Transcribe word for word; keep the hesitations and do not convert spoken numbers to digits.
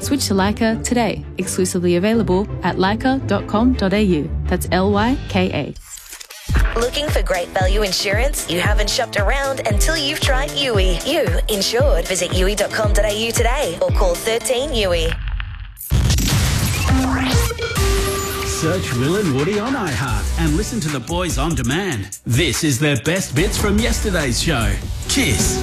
Switch to Leica today. Exclusively available at leica dot com dot a u. That's L Y K A. Looking for great value insurance? You haven't shopped around until you've tried U I. You insured. Visit U I dot com dot a u today or call thirteen U I. Search Will and Woody on iHeart and listen to the boys on demand. This is their best bits from yesterday's show. Kiss.